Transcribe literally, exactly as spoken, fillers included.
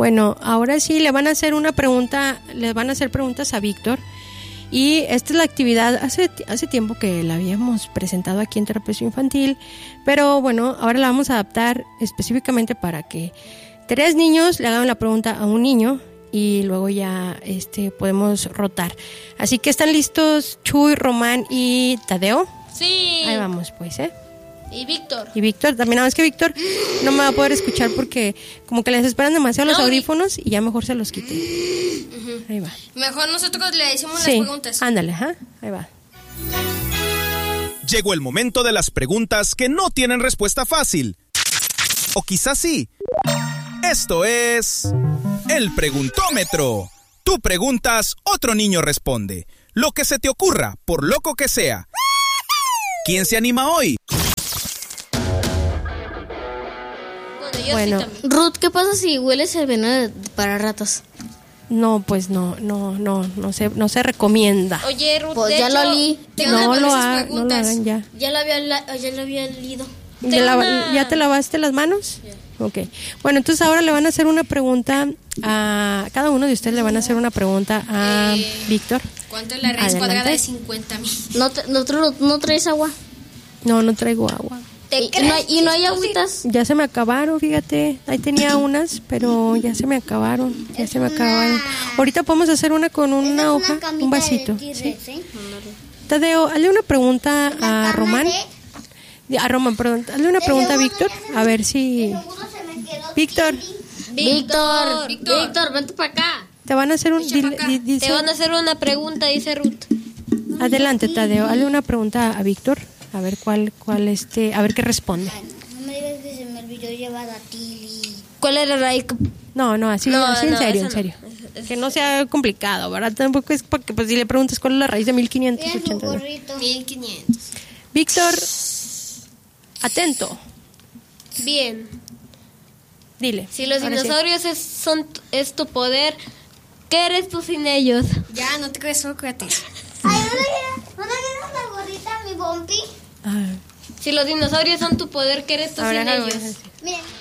Bueno, ahora sí le van a hacer una pregunta, le van a hacer preguntas a Víctor. Y esta es la actividad, hace, hace tiempo que la habíamos presentado aquí en Trapecio Infantil, pero bueno, ahora la vamos a adaptar específicamente para que tres niños le hagan la pregunta a un niño y luego ya este podemos rotar. Así que ¿están listos Chuy, Román y Tadeo? Sí. Ahí vamos pues, ¿eh? Y Víctor. Y Víctor, también nada más que Víctor no me va a poder escuchar porque como que les esperan demasiado los no, audífonos y ya mejor se los quite. Uh-huh. Ahí va. Mejor nosotros le decimos sí, las preguntas. Ándale, ¿eh? Ahí va. Llegó el momento de las preguntas que no tienen respuesta fácil. O quizás sí. Esto es el preguntómetro. Tú preguntas, otro niño responde. Lo que se te ocurra, por loco que sea. ¿Quién se anima hoy? Bueno, sí Ruth, ¿qué pasa si hueles el veneno para ratas? No, pues no, no, no, no se, no se recomienda. Oye, Ruth, pues de ya hecho, lo li. No lo, ha, no lo hagan ya. Ya lo había, ya lo había leído. ¿Ya, la, ¿Ya te lavaste las manos? Yeah. Ok. Bueno, entonces ahora le van a hacer una pregunta a... Cada uno de ustedes le van a hacer una pregunta a eh, Víctor. ¿Cuánto es la raíz cuadrada de cincuenta mil? ¿No, no, no traes agua? No, no traigo agua. ¿Y, y, no hay, ¿Y no hay agüitas? Ya se me acabaron, fíjate. Ahí tenía unas, pero ya se me acabaron. Ya es se me acabaron. Ahorita podemos hacer una con una hoja, una un vasito. ¿Sí? Tadeo, hazle una pregunta a Román. A Román, perdón. Hazle una pregunta a Víctor. A ver si... Víctor. Víctor. Víctor. Víctor, vente para acá. Te van a hacer un... Dile, di, dice, Te van a hacer una pregunta, dice Ruth. Adelante, Tadeo. Hazle una pregunta a Víctor. A ver cuál, cuál este, a ver qué responde. No me digas que se me olvidó llevar a Tilly. ¿Cuál es la raíz? No, no, así, no, así no, en serio, en no. serio. Es, que no sea complicado, ¿verdad? Tampoco es porque pues si le preguntas cuál es la raíz de mil quinientos ochenta. mil quinientos. Víctor, atento. Bien. Dile. Si los dinosaurios sí. es, son, es tu poder, ¿qué eres tú sin ellos? Ya, no te crees Sócrates. Ay, ¿no le dieron la gorrita a mi Bompi? Ah. Si los dinosaurios son tu poder, ¿qué eres tú Ahora, sin ahora, ellos? Miren.